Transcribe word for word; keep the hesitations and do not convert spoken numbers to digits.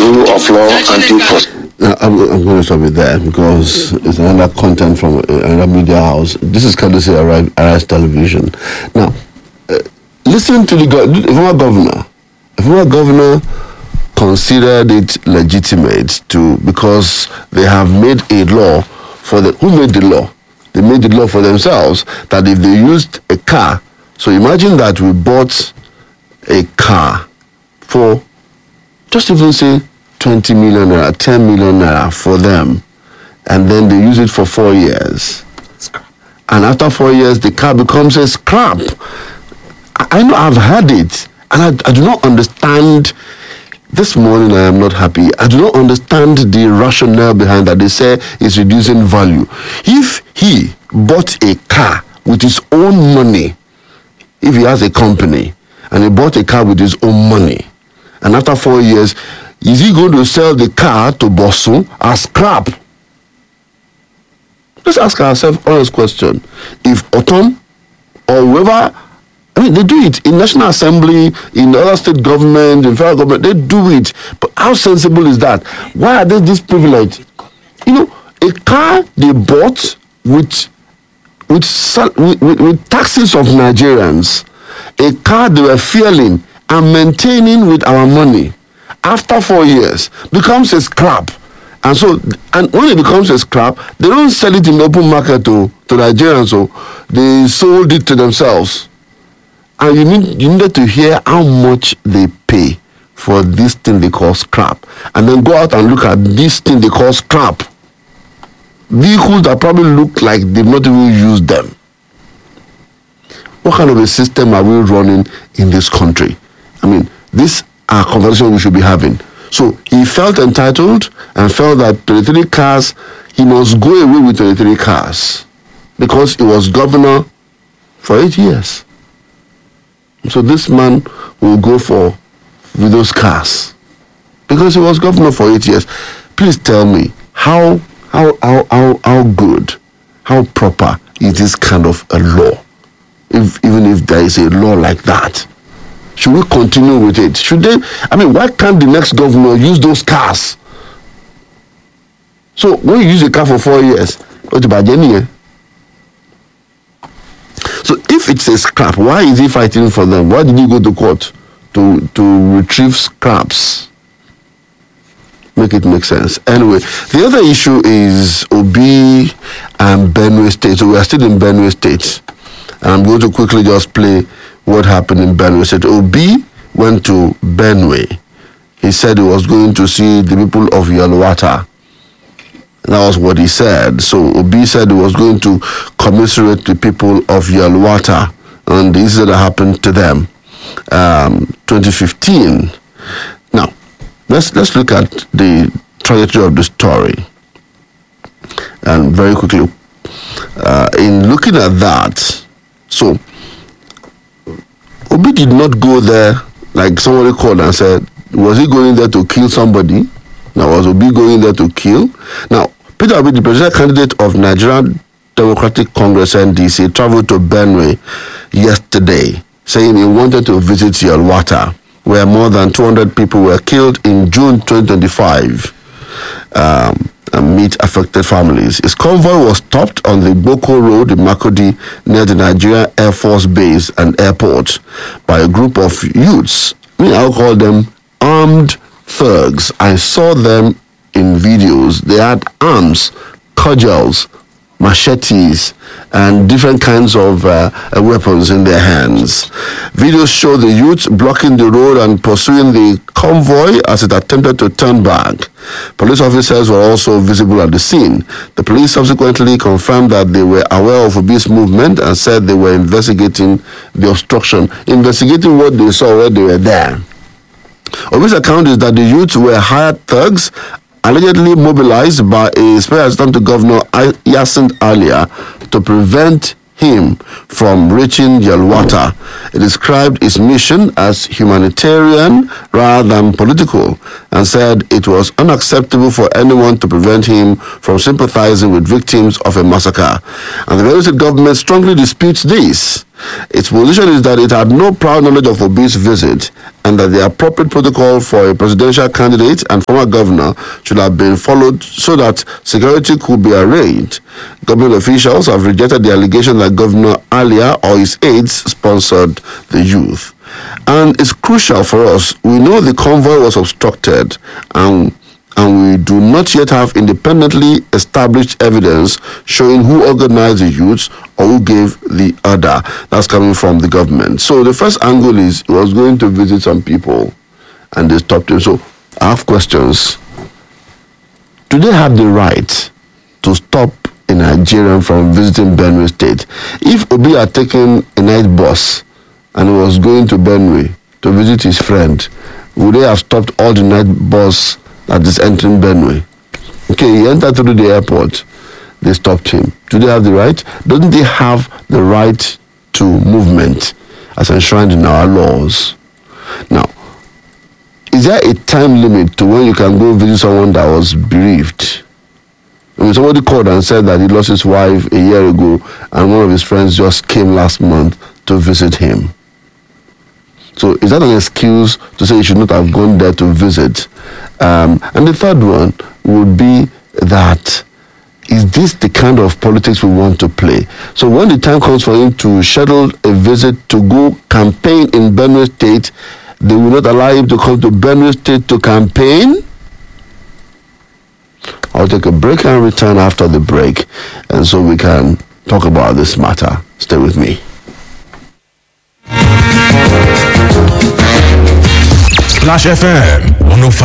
rule of law and due process. Now, I'm, I'm going to stop it there because it's another content from another media house. This is courtesy of Arise Television. Now, uh, listen to the, go- the former governor. The former governor considered it legitimate to, because they have made a law for the, who made the law? They made the law for themselves that if they used a car, so imagine that we bought a car for, just even say, twenty million naira, ten million naira for them, and then they use it for four years. And after four years, the car becomes a scrap. I, I know, I've heard it, and I, I do not understand. This morning, I am not happy. I do not understand the rationale behind that. They say it's reducing value. If he bought a car with his own money, if he has a company, and he bought a car with his own money, and after four years, is he going to sell the car to Bosu as scrap? Let's ask ourselves honest question. If Otom or whoever, I mean, they do it in National Assembly, in other state government, in federal government, they do it. But how sensible is that? Why are they this privileged? You know, a car they bought with with, with, with taxes of Nigerians, a car they were fueling and maintaining with our money, after four years, becomes a scrap. And so, and when it becomes a scrap, they don't sell it in the open market to, to Nigerians, so they sold it to themselves. And you need you needed to hear how much they pay for this thing they call scrap. And then go out and look at this thing they call scrap. Vehicles that probably look like they've not even used them. What kind of a system are we running in this country? I mean, this are conversation we should be having. So he felt entitled and felt that twenty-three cars, he must go away with twenty-three cars because he was governor for eight years. So this man will go for with those cars because he was governor for eight years. Please tell me how how how how, how good, how proper is this kind of a law? If even if there is a law like that, should we continue with it? Should they? I mean, why can't the next governor use those cars? So when you use a car for four years, what's about Jenny? So if it's a scrap, why is he fighting for them? Why did he go to court to to retrieve scraps? Make it make sense. Anyway, the other issue is Obi and Benue State. So we are still in Benue State. And I'm going to quickly just play what happened in Benue State. Obi went to Benue. He said he was going to see the people of Yelwata. That was what he said. So Obi said he was going to commiserate the people of Yelwata, and this is what happened to them. Um, twenty fifteen. Now, let's let's look at the trajectory of the story, and very quickly, uh, in looking at that, so Obi did not go there like somebody called and said, was he going there to kill somebody? Now, was Obi going there to kill? Now, Peter Obi, the presidential candidate of Nigerian Democratic Congress N D C, traveled to Benue yesterday, saying he wanted to visit Yelwata, where more than two hundred people were killed in June twenty twenty-five, um, and meet affected families. His convoy was stopped on the Boko Road in Makurdi near the Nigeria Air Force Base and airport by a group of youths. I mean, I'll call them armed thugs. I saw them in videos. They had arms, cudgels, machetes, and different kinds of uh, weapons in their hands. Videos show the youths blocking the road and pursuing the convoy as it attempted to turn back. Police officers were also visible at the scene. The police subsequently confirmed that they were aware of Obi's movement and said they were investigating the obstruction, investigating what they saw where they were there. Obi's account is that the youths were hired thugs allegedly mobilized by a special assistant to Governor Yasin Alia to prevent him from reaching Yelwata. It described his mission as humanitarian rather than political and said it was unacceptable for anyone to prevent him from sympathizing with victims of a massacre. And the Benue State government strongly disputes this. Its position is that it had no prior knowledge of Obi's visit and that the appropriate protocol for a presidential candidate and former governor should have been followed so that security could be arranged. Government officials have rejected the allegation that Governor Alia or his aides sponsored the youth. And it's crucial for us. We know the convoy was obstructed and and we do not yet have independently established evidence showing who organized the youths or who gave the order. That's coming from the government. So the first angle is he was going to visit some people and they stopped him. So I have questions. Do they have the right to stop a Nigerian from visiting Benue State? If Obi had taken a night bus and he was going to Benue to visit his friend, would they have stopped all the night bus that is entering Benue? Okay, he entered through the airport. They stopped him. Do they have the right? Doesn't he have the right to movement as enshrined in our laws? Now, is there a time limit to when you can go visit someone that was bereaved? I mean, somebody called and said that he lost his wife a year ago and one of his friends just came last month to visit him. So is that an excuse to say you should not have gone there to visit? Um, and the third one would be that, is this the kind of politics we want to play? So when the time comes for him to schedule a visit to go campaign in Benue State, they will not allow him to come to Benue State to campaign? I'll take a break and return after the break, and so we can talk about this matter. Stay with me. Splash F M one oh five.